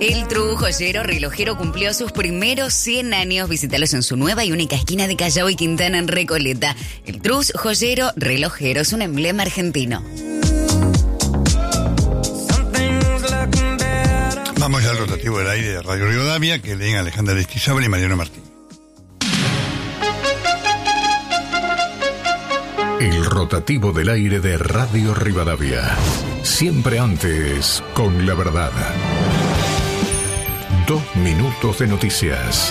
El True Joyero Relojero cumplió sus primeros 100 años. Visítalos en su nueva y única esquina de Callao y Quintana en Recoleta. El True Joyero Relojero es un emblema argentino. Vamos ya al rotativo del aire de Radio Rivadavia, que leen Alejandra Aristizábal y Mariano Martín. El rotativo del aire de Radio Rivadavia. Siempre antes, con la verdad. 2 minutos de noticias.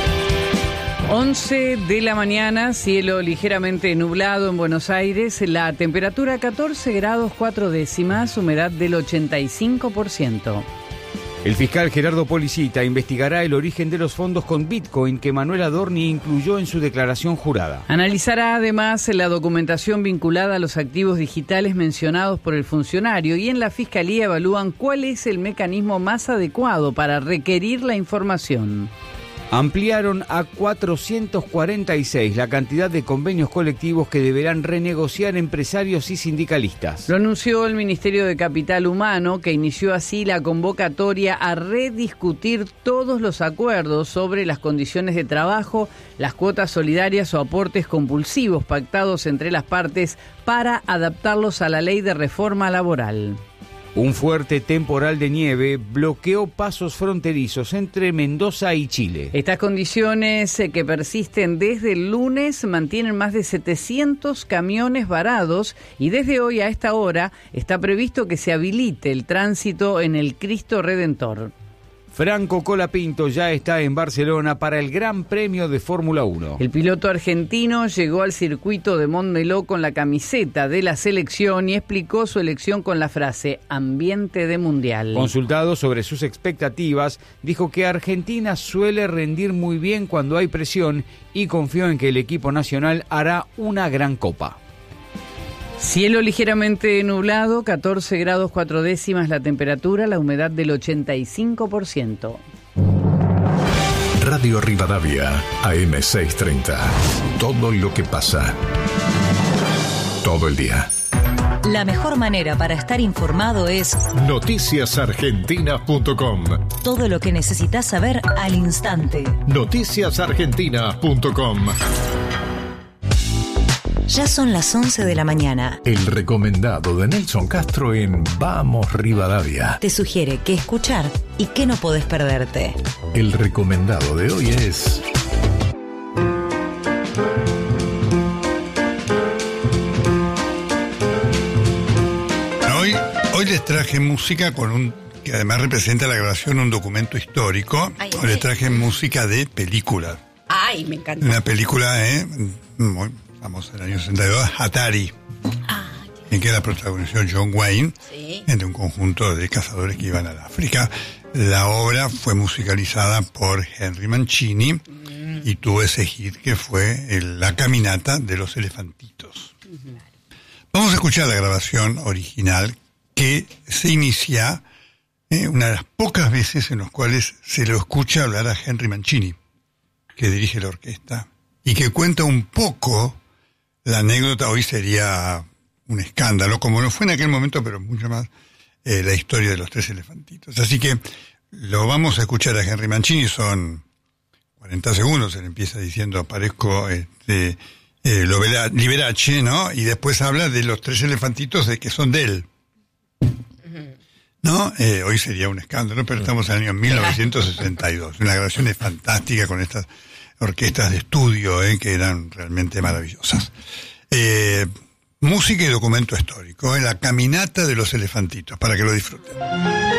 11 de la mañana, cielo ligeramente nublado en Buenos Aires, la temperatura 14 grados 4 décimas, humedad del 85%. El fiscal Gerardo Policita investigará el origen de los fondos con Bitcoin que Manuel Adorni incluyó en su declaración jurada. Analizará además la documentación vinculada a los activos digitales mencionados por el funcionario y en la Fiscalía evalúan cuál es el mecanismo más adecuado para requerir la información. Ampliaron a 446 la cantidad de convenios colectivos que deberán renegociar empresarios y sindicalistas. Lo anunció el Ministerio de Capital Humano, que inició así la convocatoria a rediscutir todos los acuerdos sobre las condiciones de trabajo, las cuotas solidarias o aportes compulsivos pactados entre las partes para adaptarlos a la ley de reforma laboral. Un fuerte temporal de nieve bloqueó pasos fronterizos entre Mendoza y Chile. Estas condiciones que persisten desde el lunes mantienen más de 700 camiones varados y desde hoy a esta hora está previsto que se habilite el tránsito en el Cristo Redentor. Franco Colapinto ya está en Barcelona para el Gran Premio de Fórmula 1. El piloto argentino llegó al circuito de Montmeló con la camiseta de la selección y explicó su elección con la frase "ambiente de mundial". Consultado sobre sus expectativas, dijo que Argentina suele rendir muy bien cuando hay presión y confió en que el equipo nacional hará una gran copa. Cielo ligeramente nublado, 14 grados 4 décimas la temperatura, la humedad del 85%. Radio Rivadavia, AM630. Todo lo que pasa. Todo el día. La mejor manera para estar informado es noticiasargentina.com. Todo lo que necesitas saber al instante. noticiasargentina.com. Ya son las 11 de la mañana. El recomendado de Nelson Castro en Vamos Rivadavia. Te sugiere qué escuchar y qué no podés perderte. El recomendado de hoy es... Hoy les traje música que además representa la grabación de un documento histórico. Hoy les traje música de película. Ay, me encanta. Una película, muy famosa del año 62, Atari. En que la protagonizó John Wayne, sí, entre un conjunto de cazadores que iban al África. La obra fue musicalizada por Henry Mancini y tuvo ese hit que fue La caminata de los elefantitos. Vamos a escuchar la grabación original que se inicia una de las pocas veces en las cuales se lo escucha hablar a Henry Mancini, que dirige la orquesta y que cuenta un poco la anécdota. Hoy sería un escándalo, como lo fue en aquel momento, pero mucho más, la historia de los 3 elefantitos. Así que lo vamos a escuchar a Henry Mancini, son 40 segundos, él empieza diciendo, parezco Liberace, ¿no? Y después habla de los 3 elefantitos de que son de él. ¿No? Hoy sería un escándalo, pero estamos en el año 1962. Una grabación fantástica con estas orquestas de estudio, que eran realmente maravillosas. Música y documento histórico, La caminata de los elefantitos, para que lo disfruten.